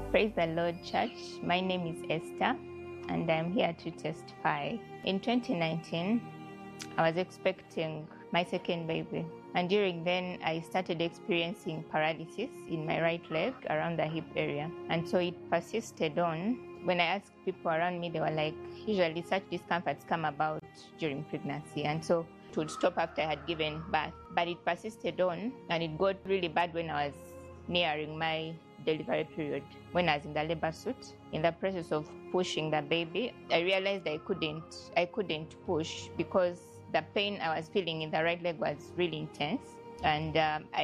Praise the Lord, church. My name is Esther, and I'm here to testify. In 2019, I was expecting my second baby, and during then, I started experiencing paralysis in my right leg around the hip area, and so it persisted on. When I asked people around me, they were like, usually such discomforts come about during pregnancy, and so it would stop after I had given birth, but it persisted on, and it got really bad when I was nearing my delivery period. When I was in the labor suit, in the process of pushing the baby, I realized I couldn't push because the pain I was feeling in the right leg was really intense, and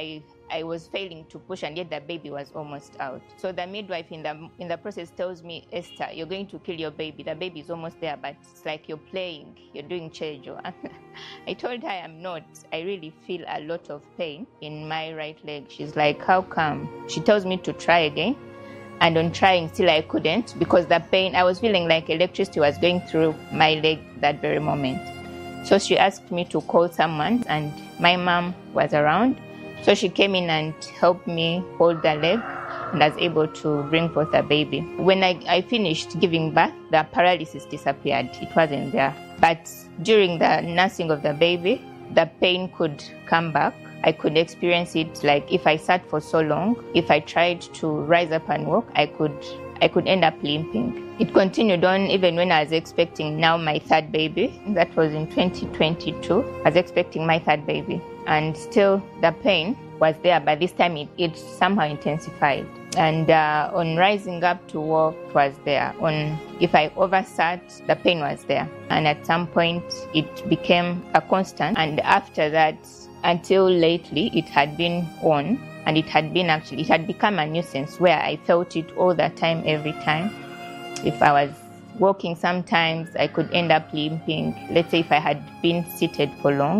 I was failing to push, and yet the baby was almost out. So the midwife in the process tells me, Esther, you're going to kill your baby. The baby is almost there, but it's like you're playing, you're doing chejo. I told her I'm not. I really feel a lot of pain in my right leg. She's like, how come? She tells me to try again. And on trying, still I couldn't, because the pain, I was feeling like electricity was going through my leg that very moment. So she asked me to call someone, and my mom was around. So she came in and helped me hold the leg, and I was able to bring forth a baby. When I finished giving birth, the paralysis disappeared. It wasn't there. But during the nursing of the baby, the pain could come back. I could experience it, like if I sat for so long, if I tried to rise up and walk, I could end up limping. It continued on even when I was expecting now my third baby. That was in 2022. I was expecting my third baby. And still the pain was there, but this time it somehow intensified. And on rising up to walk, it was there. If I oversat, the pain was there. And at some point, it became a constant. And after that, until lately, it had been on. And it had become a nuisance where I felt it all the time, every time. If I was walking, sometimes I could end up limping. Let's say if I had been seated for long,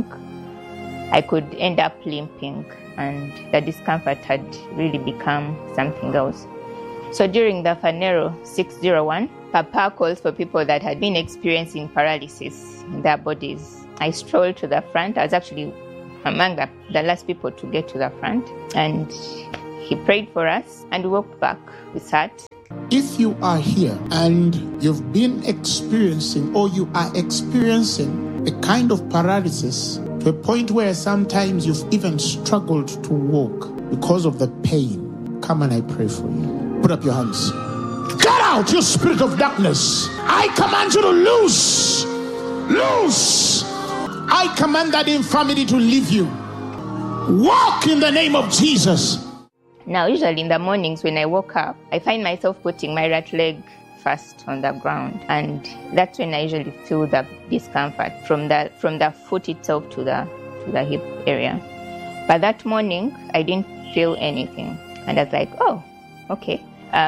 I could end up limping, and the discomfort had really become something else. So during the Phaneroo 601, Papa calls for people that had been experiencing paralysis in their bodies. I strolled to the front. I was actually among the last people to get to the front, and he prayed for us and we walked back. We sat. If you are here and you've been experiencing, or you are experiencing a kind of paralysis to a point where sometimes you've even struggled to walk because of the pain, come and I pray for you. Put up your hands. Get out, you spirit of darkness. I command you to loose. Loose. I command that infirmity to leave you. Walk in the name of Jesus. Now, usually in the mornings when I woke up, I find myself putting my right leg first on the ground, and that's when I usually feel the discomfort from the foot itself to the hip area. But that morning, I didn't feel anything, and I was like, oh, okay.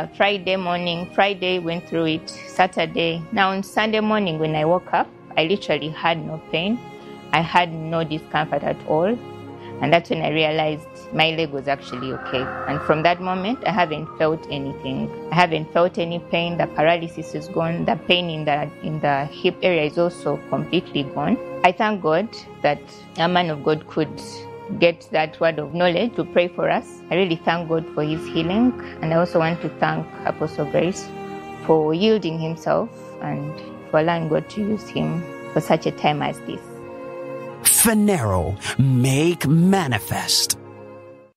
Friday went through it. Saturday. Now on Sunday morning when I woke up, I literally had no pain. I had no discomfort at all. And that's when I realized my leg was actually okay. And from that moment, I haven't felt anything. I haven't felt any pain. The paralysis is gone. The pain in the hip area is also completely gone. I thank God that a man of God could get that word of knowledge to pray for us. I really thank God for his healing. And I also want to thank Apostle Grace for yielding himself and for allowing God to use him for such a time as this. Phaneroo, make manifest.